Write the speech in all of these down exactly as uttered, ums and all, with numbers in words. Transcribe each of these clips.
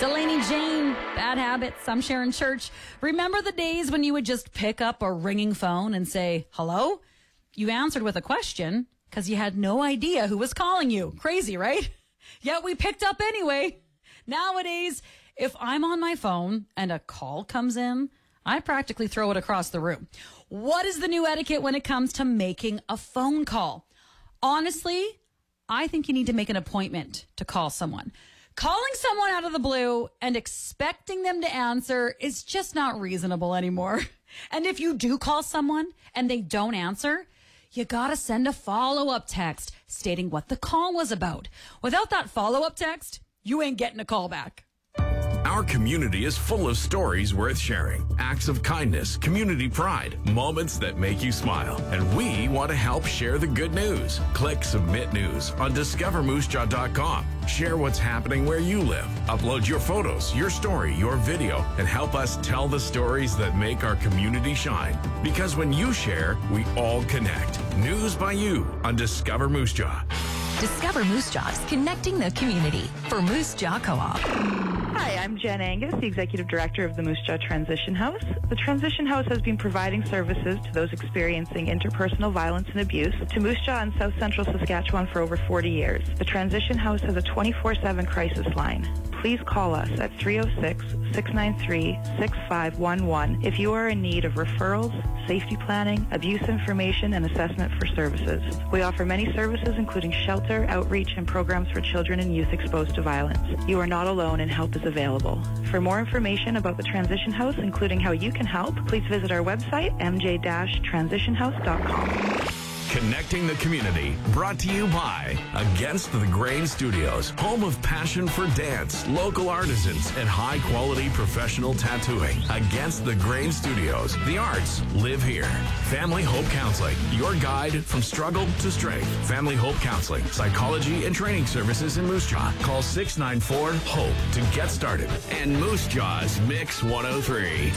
Delaney Jane, Bad Habits. I'm Sharon Church. Remember the days when you would just pick up a ringing phone and say, hello? You answered with a question because you had no idea who was calling you. Crazy, right? Yet we picked up anyway. Nowadays, if I'm on my phone and a call comes in, I practically throw it across the room. What is the new etiquette when it comes to making a phone call? Honestly, I think you need to make an appointment to call someone. Calling someone out of the blue and expecting them to answer is just not reasonable anymore. And if you do call someone and they don't answer, you gotta send a follow-up text stating what the call was about. Without that follow-up text, you ain't getting a call back. Our community is full of stories worth sharing, acts of kindness, community pride, moments that make you smile. And we want to help share the good news. Click Submit News on discover moose jaw dot com. Share what's happening where you live. Upload your photos, your story, your video, and help us tell the stories that make our community shine. Because when you share, we all connect. News by you on Discover Moose Jaw. Discover Moose Jaws, connecting the community for Moose Jaw Co-op. Hi, I'm Jen Angus, the Executive Director of the Moose Jaw Transition House. The Transition House has been providing services to those experiencing interpersonal violence and abuse to Moose Jaw and South Central Saskatchewan for over forty years. The Transition House has a twenty-four seven crisis line. Please call us at three oh six, six nine three, six five one one if you are in need of referrals, safety planning, abuse information, and assessment for services. We offer many services including shelter, outreach, and programs for children and youth exposed to violence. You are not alone and help is available. For more information about the Transition House, including how you can help, please visit our website, m j dash transition house dot com. Connecting the community, brought to you by Against the Grain Studios, home of passion for dance, local artisans, and high-quality professional tattooing. Against the Grain Studios, the arts live here. Family Hope Counseling, your guide from struggle to strength. Family Hope Counseling, psychology and training services in Moose Jaw. Call six nine four, HOPE to get started. And Moose Jaw's Mix one oh three.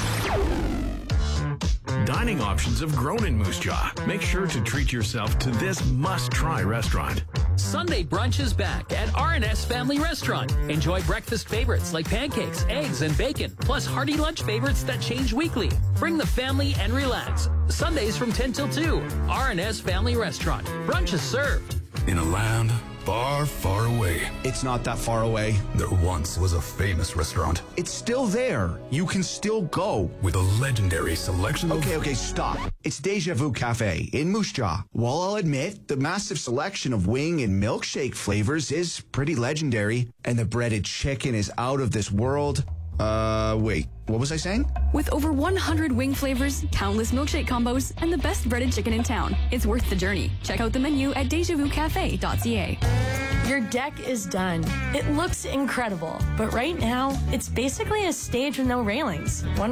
Dining options have grown in Moose Jaw. Make sure to treat yourself to this must-try restaurant. Sunday brunch is back at R and S Family Restaurant. Enjoy breakfast favorites like pancakes, eggs, and bacon, plus hearty lunch favorites that change weekly. Bring the family and relax. Sundays from ten till two. R and S Family Restaurant. Brunch is served. In a land far, far away. It's not that far away. There once was a famous restaurant. It's still there. You can still go. With a legendary selection of... Okay, okay, stop. It's Deja Vu Cafe in Moose Jaw. While I'll admit, the massive selection of wing and milkshake flavors is pretty legendary, and the breaded chicken is out of this world. Uh, wait, what was I saying? With over one hundred wing flavors, countless milkshake combos, and the best breaded chicken in town, it's worth the journey. Check out the menu at deja vu cafe dot c a. Your deck is done. It looks incredible, but right now, it's basically a stage with no railings. One